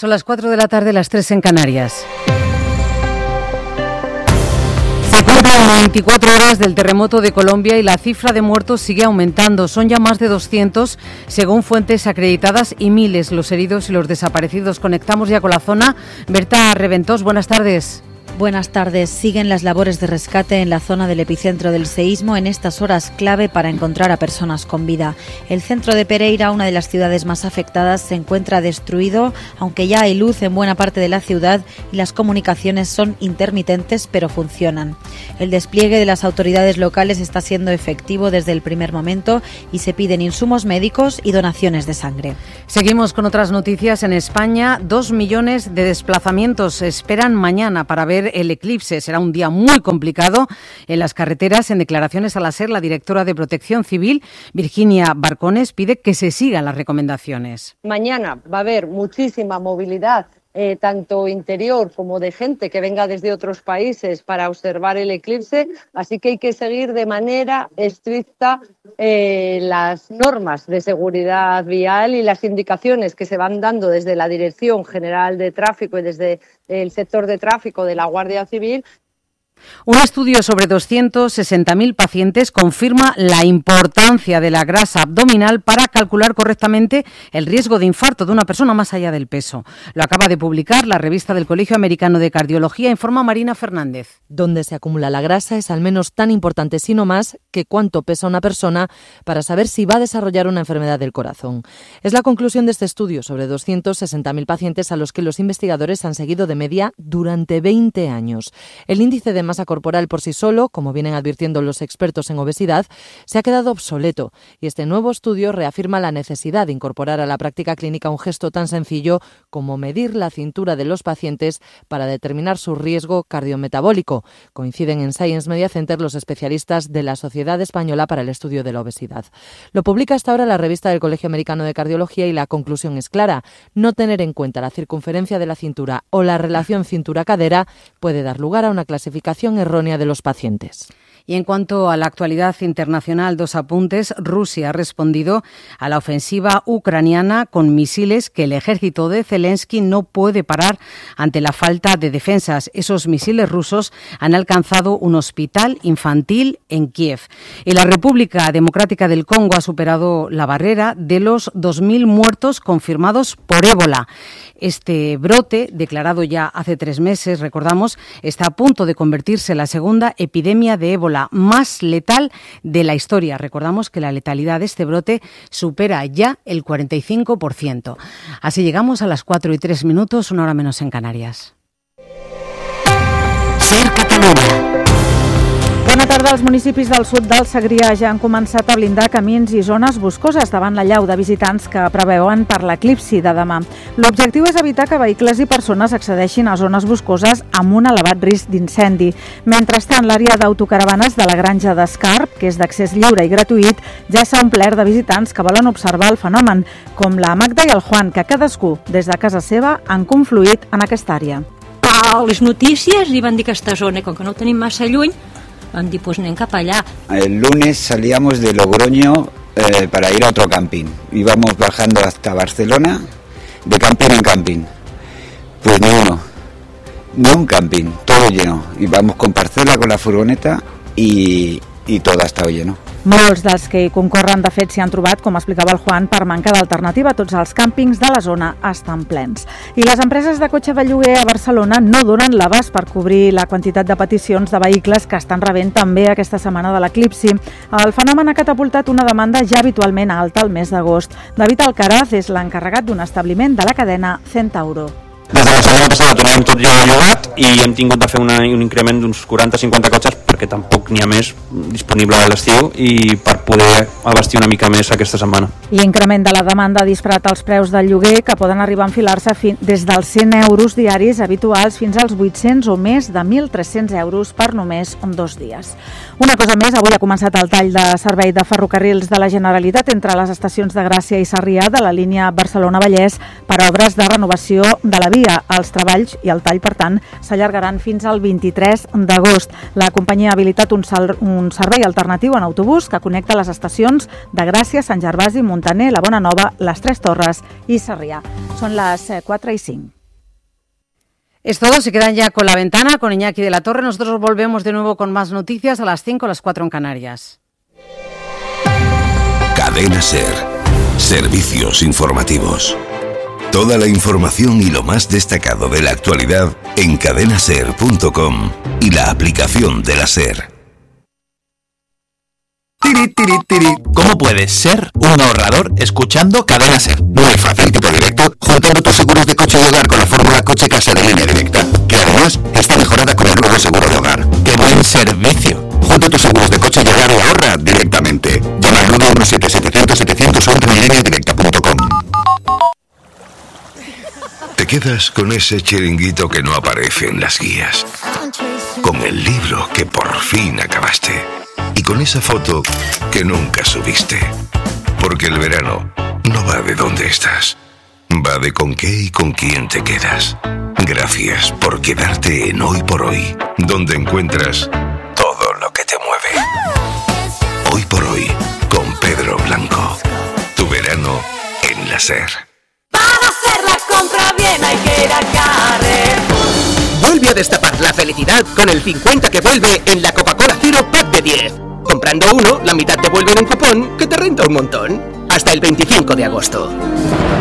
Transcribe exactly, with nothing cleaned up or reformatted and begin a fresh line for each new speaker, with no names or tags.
Son las cuatro de la tarde, las tres en Canarias. Se cumplen veinticuatro horas del terremoto de Colombia y la cifra de muertos sigue aumentando. Son ya más de doscientos, según fuentes acreditadas, y miles los heridos y los desaparecidos. Conectamos ya con la zona. Berta Reventós, buenas tardes.
Buenas tardes. Siguen las labores de rescate en la zona del epicentro del seísmo en estas horas clave para encontrar a personas con vida. El centro de Pereira, una de las ciudades más afectadas, se encuentra destruido, aunque ya hay luz en buena parte de la ciudad y las comunicaciones son intermitentes pero funcionan. El despliegue de las autoridades locales está siendo efectivo desde el primer momento y se piden insumos médicos y donaciones de sangre.
Seguimos con otras noticias. En España, dos millones de desplazamientos se esperan mañana para ver el eclipse. Será un día muy complicado en las carreteras. En declaraciones a la SER, la directora de Protección Civil, Virginia Barcones, pide que se sigan las recomendaciones.
Mañana va a haber muchísima movilidad, eh, tanto interior como de gente que venga desde otros países para observar el eclipse, así que hay que seguir de manera estricta eh, las normas de seguridad vial y las indicaciones que se van dando desde la Dirección General de Tráfico y desde el sector de tráfico de la Guardia Civil.
Un estudio sobre doscientos sesenta mil pacientes confirma la importancia de la grasa abdominal para calcular correctamente el riesgo de infarto de una persona más allá del peso. Lo acaba de publicar la revista del Colegio Americano de Cardiología, informa Marina Fernández.
Donde se acumula la grasa es al menos tan importante, si no más, que cuánto pesa una persona para saber si va a desarrollar una enfermedad del corazón. Es la conclusión de este estudio sobre doscientos sesenta mil pacientes a los que los investigadores han seguido de media durante veinte años. El índice de masa corporal por sí solo, como vienen advirtiendo los expertos en obesidad, se ha quedado obsoleto y este nuevo estudio reafirma la necesidad de incorporar a la práctica clínica un gesto tan sencillo como medir la cintura de los pacientes para determinar su riesgo cardiometabólico. Coinciden en Science Media Center los especialistas de la Sociedad Española para el Estudio de la Obesidad. Lo publica hasta ahora la revista del Colegio Americano de Cardiología y la conclusión es clara: no tener en cuenta la circunferencia de la cintura o la relación cintura-cadera puede dar lugar a una clasificación errónea de los pacientes.
Y en cuanto a la actualidad internacional, dos apuntes. Rusia ha respondido a la ofensiva ucraniana con misiles que el ejército de Zelensky no puede parar ante la falta de defensas. Esos misiles rusos han alcanzado un hospital infantil en Kiev. Y la República Democrática del Congo ha superado la barrera de los dos mil muertos confirmados por ébola. Este brote, declarado ya hace tres meses, recordamos, está a punto de convertirse en la segunda epidemia de ébola más letal de la historia. Recordamos que la letalidad de este brote supera ya el cuarenta y cinco por ciento. Así llegamos a las cuatro y tres minutos, una hora menos en Canarias.
SER Catalunya.
Bona tarda. Els municipis del sud del Segrià ja han començat a blindar camins i zones boscoses davant la llau de visitants que preveuen per l'eclipsi de demà. L'objectiu és evitar que vehicles i persones accedeixin a zones boscoses amb un elevat risc d'incendi. Mentrestant, l'àrea d'autocaravanes de la Granja d'Escarp, que és d'accés lliure i gratuït, ja s'ha omplert de visitants que volen observar el fenomen, com la Magda i el Juan, que cadascú, des de casa seva, han confluït en aquesta àrea.
A les notícies li van dir aquesta zona, com que no ho tenim massa lluny, vam dir, pues anem cap allá.
El lunes salíamos de Logroño eh, para ir a otro camping. Íbamos bajando hasta Barcelona, de camping en camping. Pues ni uno, ni un camping, todo lleno. Íbamos con parcela, con la furgoneta y, y todo ha estado lleno.
Molts dels que hi concorren, de fet, s'hi han trobat, com explicava el Juan, per manca d'alternativa. Tots els càmpings de la zona estan plens. I les empreses de cotxe de lloguer a Barcelona no donen l'abast per cobrir la quantitat de peticions de vehicles que estan rebent també aquesta setmana de l'eclipsi. El fenomen ha catapultat una demanda ja habitualment alta al mes d'agost. David Alcaraz és l'encarregat d'un establiment de la cadena Centauro.
Des de la setmana passada teníem tot ja llogat i hem tingut de fer una, un increment d'uns quaranta a cinquanta cotxes perquè tampoc n'hi ha més disponible a l'estiu i per poder abastir una mica més aquesta setmana.
L'increment de la demanda ha disparat els preus del lloguer, que poden arribar a enfilar-se des dels cent euros diaris habituals fins als vuit-cents o més de mil tres-cents euros per només dos dies. Una cosa més, avui ha començat el tall de servei de ferrocarrils de la Generalitat entre les estacions de Gràcia i Sarrià de la línia Barcelona-Vallès per obres de renovació de la via. Els treballs i el tall, per tant, s'allargaran fins al vint-i-tres d'agost. La companyia ha habilitat iniciat un, sal, un servei alternatiu en autobús que connecta les estacions de Gràcia, Sant Gervasi, Montaner, La Bona Nova, Les Tres Torres y Sarrià. Son las cuatro y cinco.
Es todo, se quedan ya con La Ventana, con Iñaki de la Torre. Nosotros volvemos de nuevo con más noticias a las cinco, a las cuatro en Canarias.
Cadena SER. Servicios informativos. Toda la información y lo más destacado de la actualidad en cadena ser punto com y la aplicación de la SER.
Tiri, tiri, tiri. ¿Cómo puedes ser un ahorrador escuchando Cadena SER?
Muy fácil, tipo directo, juntando tus seguros de coche y hogar con la fórmula Coche Casa de línea directa, que además está mejorada con el nuevo seguro de hogar.
¡Qué buen servicio!
Junta tus seguros de coche y hogar y ahorra directamente. Llama al nueve uno siete, setecientos, setecientos o entra en línea directa punto com.
Te quedas con ese chiringuito que no aparece en las guías, con el libro que por fin acabaste y con esa foto que nunca subiste. Porque el verano no va de dónde estás, va de con qué y con quién te quedas. Gracias por quedarte en Hoy por Hoy, donde encuentras todo lo que te mueve. Hoy por Hoy, con Pedro Blanco. Tu verano en la SER.
Para hacer la compra bien hay que ir a Carrefour.
Vuelve a destapar la felicidad con el cincuenta que vuelve en la Coca-Cola Cero Pack de diez. Comprando uno, la mitad te vuelve en un cupón que te renta un montón. Hasta el veinticinco de agosto.